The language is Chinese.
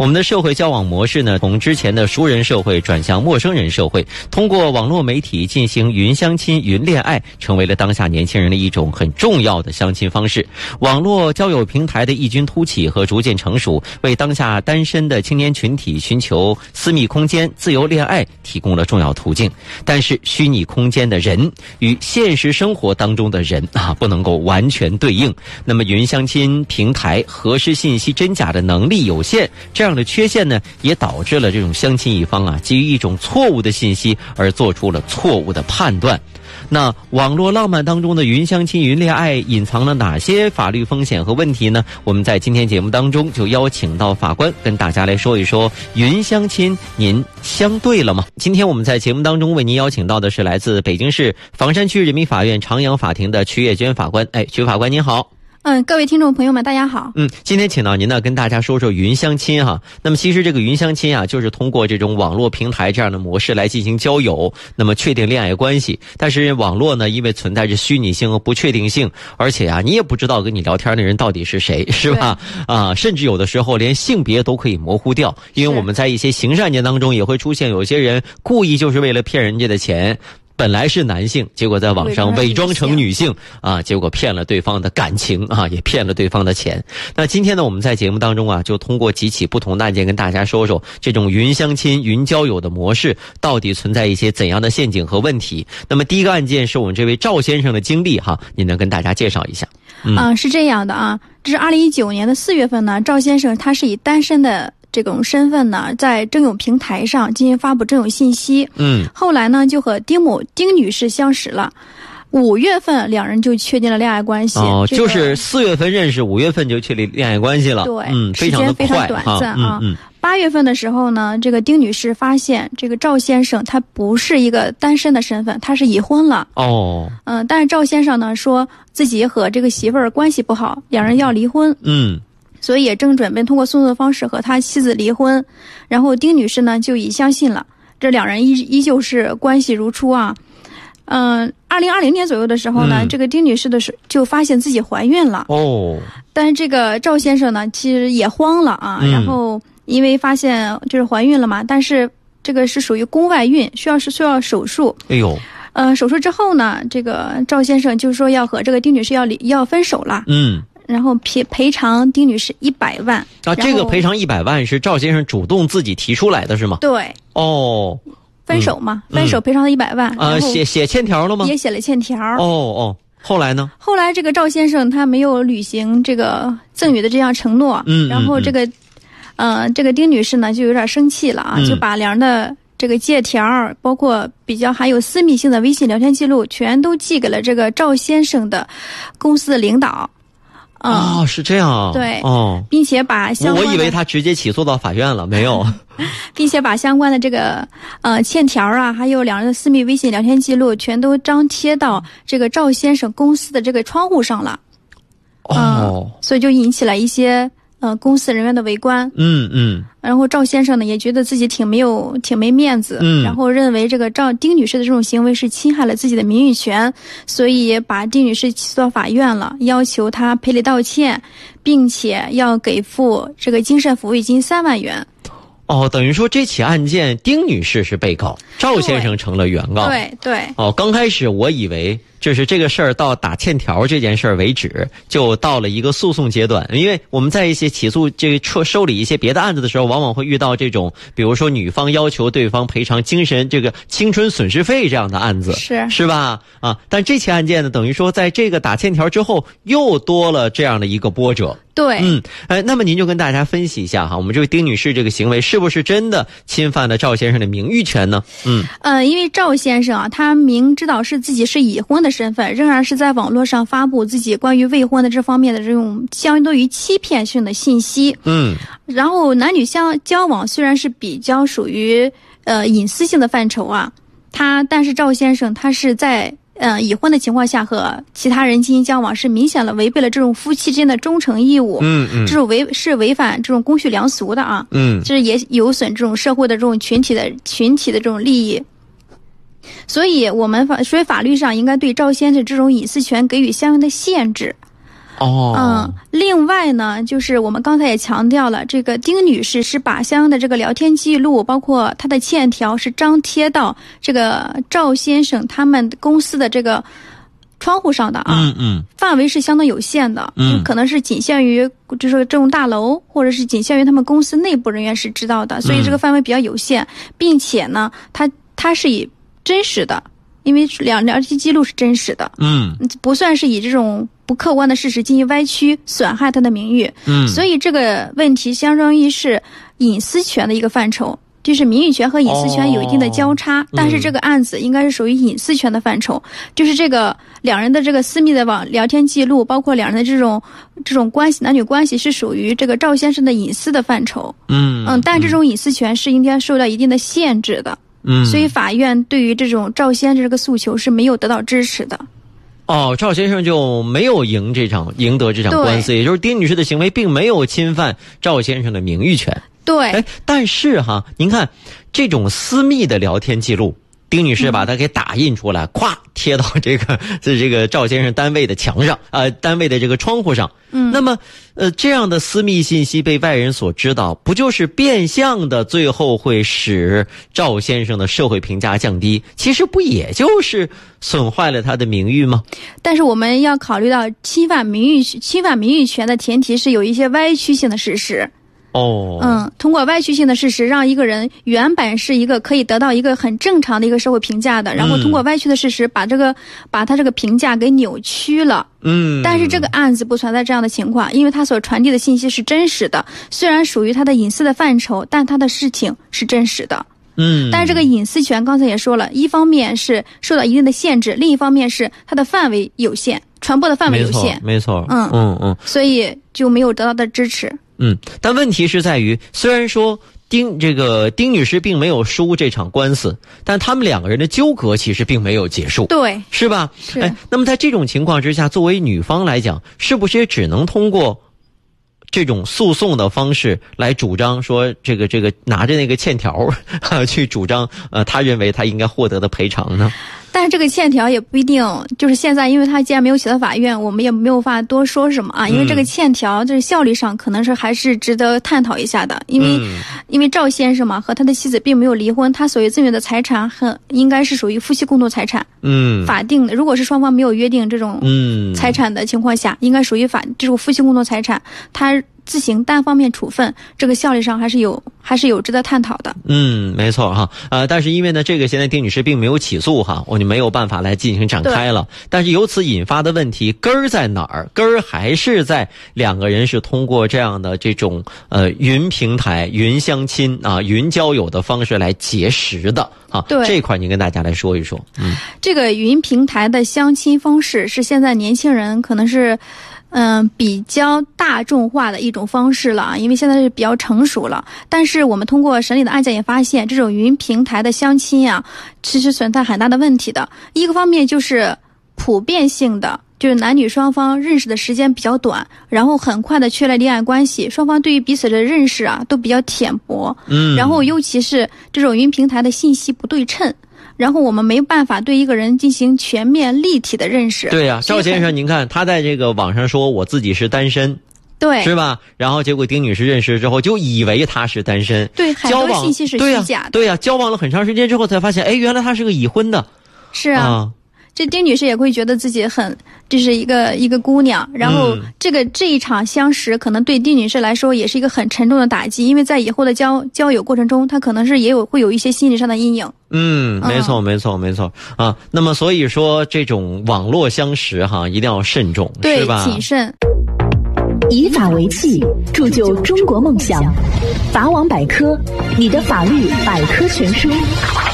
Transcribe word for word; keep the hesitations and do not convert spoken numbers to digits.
我们的社会交往模式呢，从之前的熟人社会转向陌生人社会，通过网络媒体进行云相亲、云恋爱，成为了当下年轻人的一种很重要的相亲方式。网络交友平台的异军突起和逐渐成熟，为当下单身的青年群体寻求私密空间、自由恋爱提供了重要途径。但是虚拟空间的人与现实生活当中的人啊，不能够完全对应。那么云相亲平台核实信息真假的能力有限，这样的缺陷呢，也导致了这种相亲一方啊，基于一种错误的信息而做出了错误的判断。那网络浪漫当中的云相亲、云恋爱隐藏了哪些法律风险和问题呢？我们在今天节目当中就邀请到法官跟大家来说一说，云相亲您相对了吗？今天我们在节目当中为您邀请到的是来自北京市房山区人民法院长阳法庭的曲月娟法官。哎，曲法官您好。 嗯，各位听众朋友们，大家好。 嗯，今天请到您呢，跟大家说说云相亲哈。那么其实这个云相亲啊，就是通过这种网络平台这样的模式来进行交友，那么确定恋爱关系。但是网络呢，因为存在着虚拟性和不确定性，而且啊，你也不知道跟你聊天的人到底是谁，是吧？啊，甚至有的时候连性别都可以模糊掉，因为我们在一些刑事案件当中也会出现有些人故意就是为了骗人家的钱。本来是男性，结果在网上伪装成女性啊，结果骗了对方的感情啊，也骗了对方的钱。那今天呢，我们在节目当中啊，就通过几起不同的案件跟大家说说这种云相亲、云交友的模式到底存在一些怎样的陷阱和问题。那么第一个案件是我们这位赵先生的经历哈，您能跟大家介绍一下？ 嗯，啊是这样的啊，这是二零一九年的四月份呢，赵先生他是以单身的这种身份呢，在征友平台上进行发布征友信息。嗯，后来呢，就和丁某丁女士相识了。五月份两人就确定了恋爱关系。 哦， 这个、 就是四月份认识，五月份就确立恋爱关系了。 对， 嗯，非常的快， 时间非常短暂啊。 嗯嗯。 八月份的时候呢，这个丁女士发现这个赵先生他不是一个单身的身份，他是已婚了。哦。嗯、呃，但是赵先生呢说自己和这个媳妇儿关系不好，两人要离婚。嗯。所以也正准备通过诉讼的方式和他妻子离婚，然后丁女士呢就已相信了，这两人依依旧是关系如初啊。嗯，二零二零年左右的时候呢，嗯、这个丁女士的时就发现自己怀孕了。哦，但是这个赵先生呢，其实也慌了啊。嗯、然后因为发现就是怀孕了嘛，但是这个是属于宫外孕，需要是需要手术。哎呦。呃，手术之后呢，这个赵先生就说要和这个丁女士要离要分手了。嗯。然后赔赔偿丁女士一百万啊，这个赔偿一百万是赵先生主动自己提出来的是吗？ 对， 哦， 分手嘛，嗯、分手赔偿一百万啊，写写欠条了吗？ 也写了欠条。 哦哦，后来呢？ 后来这个赵先生他没有履行这个赠与的这样承诺，嗯，然后这个，嗯、呃，这个丁女士呢就有点生气了啊，嗯、就把两人的这个借条，包括比较含有私密性的微信聊天记录，全都寄给了这个赵先生的公司的领导。 哦、嗯，是这样啊。 对， 哦， 并且把相关我以为他直接起诉到法院了，没有， 并且把相关的这个呃欠条啊，还有两人的私密微信聊天记录，全都张贴到这个赵先生公司的这个窗户上了。哦、呃，所以就引起了一些呃公司人员的围观。嗯嗯。然后赵先生呢也觉得自己挺没有挺没面子，嗯，然后认为这个赵丁女士的这种行为是侵害了自己的名誉权，所以把丁女士起诉到法院了，要求她赔礼道歉，并且要给付这个精神抚慰金三万元。 哦，等于说这起案件丁女士是被告，赵先生成了原告。 对对。 哦，刚开始我以为就是这个事儿到打欠条这件事儿为止，就到了一个诉讼阶段。因为我们在一些起诉这个受理一些别的案子的时候，往往会遇到这种，比如说女方要求对方赔偿精神这个青春损失费这样的案子， 是是吧？啊，但这起案件呢，等于说在这个打欠条之后，又多了这样的一个波折。 对， 嗯，呃，那么您就跟大家分析一下哈，我们这位丁女士这个行为是不是真的侵犯了赵先生的名誉权呢？嗯， 呃，因为赵先生啊，他明知道是自己是已婚的身份，仍然是在网络上发布自己关于未婚的这方面的这种相当于欺骗性的信息。嗯，然后男女相交往虽然是比较属于呃隐私性的范畴啊，他但是赵先生他是在。呃，已婚的情况下和其他人进行交往，是明显了违背了这种夫妻之间的忠诚义务。嗯嗯，这种违是违反这种公序良俗的啊。嗯，这也有损这种社会的这种群体的群体的这种利益。所以我们法所以法律上应该对赵先生这种隐私权给予相应的限制。 哦， 嗯，另外呢，就是我们刚才也强调了，这个丁女士是把相应的这个聊天记录，包括她的欠条，是张贴到这个赵先生他们公司的这个窗户上的啊， 嗯嗯， 范围是相当有限的， 嗯， 可能是仅限于就是这种大楼，或者是仅限于他们公司内部人员是知道的，所以这个范围比较有限，并且呢，它它是以真实的，因为两聊天记录是真实的， 嗯， 不算是以这种不客观的事实进行歪曲损害他的名誉， 嗯， 所以这个问题相当于是隐私权的一个范畴。就是名誉权和隐私权有一定的交叉，哦，但是这个案子应该是属于隐私权的范畴，嗯，就是这个两人的这个私密的网聊天记录，包括两人的这种这种关系，男女关系是属于这个赵先生的隐私的范畴。嗯嗯，但这种隐私权是应该受到一定的限制的。嗯，所以法院对于这种赵先生这个诉求是没有得到支持的。 哦，赵先生就没有赢这场赢得这场官司，也就是丁女士的行为并没有侵犯赵先生的名誉权。 对， 哎，但是哈，您看这种私密的聊天记录，丁女士把它给打印出来，咵，嗯，贴到这个这这个赵先生单位的墙上，呃，单位的这个窗户上。嗯，那么呃，这样的私密信息被外人所知道，不就是变相的最后会使赵先生的社会评价降低？其实不也就是损坏了他的名誉吗？ 但是我们要考虑到侵犯名誉侵犯名誉权的前提是有一些歪曲性的事实。 哦， 嗯，通过歪曲性的事实，让一个人原本是一个可以得到一个很正常的一个社会评价的，然后通过歪曲的事实，把这个把他这个评价给扭曲了。嗯，但是这个案子不存在这样的情况，因为他所传递的信息是真实的，虽然属于他的隐私的范畴，但他的事情是真实的。嗯，但是这个隐私权刚才也说了，一方面是受到一定的限制，另一方面是它的范围有限，传播的范围有限。 没错，没错。 嗯嗯嗯，所以就没有得到的支持。 嗯，但问题是在于，虽然说丁这个丁女士并没有输这场官司，但他们两个人的纠葛其实并没有结束， 对， 是吧？ 是。 哎，那么在这种情况之下，作为女方来讲，是不是也只能通过这种诉讼的方式来主张说，这个这个拿着那个欠条啊去主张，呃，他认为他应该获得的赔偿呢？ 但是这个欠条也不一定，就是现在，因为他既然没有起到法院，我们也没有法多说什么啊。因为这个欠条就是效率上可能是还是值得探讨一下的，因为、嗯、因为赵先生嘛和他的妻子并没有离婚，他所谓赠与的财产很应该是属于夫妻共同财产。嗯，法定的，如果是双方没有约定这种财产的情况下，嗯、应该属于法这种夫妻共同财产，他自行单方面处分，这个效率上还是有还是有值得探讨的。 嗯，没错哈，呃，但是因为呢，这个现在丁女士并没有起诉哈，我就没有办法来进行展开了。但是由此引发的问题根儿在哪儿？根儿还是在两个人是通过这样的这种呃云平台、云相亲啊、云交友的方式来结识的啊。 对， 这块您跟大家来说一说。嗯， 这个云平台的相亲方式是现在年轻人可能是。嗯，比较大众化的一种方式了啊，因为现在是比较成熟了。但是我们通过审理的案件也发现，这种云平台的相亲呀，其实存在很大的问题的。一个方面就是普遍性的，就是男女双方认识的时间比较短，然后很快的确立恋爱关系，双方对于彼此的认识啊都比较浅薄。嗯，然后尤其是这种云平台的信息不对称。然后我们没办法对一个人进行全面立体的认识。 对呀、啊，赵先生，您看他在这个网上说我自己是单身， 对， 是吧？然后结果丁女士认识之后就以为他是单身， 对，很多信息是虚假的。 对呀、啊，交往了很长时间之后才发现，哎，原来他是个已婚的。 是啊。啊这丁女士也会觉得自己很，这是一个一个姑娘，然后这个、嗯、这一场相识可能对丁女士来说也是一个很沉重的打击，因为在以后的交交友过程中，她可能是也有会有一些心理上的阴影。 嗯，没错，没错，没错啊。那么所以说，这种网络相识哈，一定要慎重， 对， 是吧？ 谨慎。 以法为器，铸就中国梦想。法网百科，你的法律百科全书。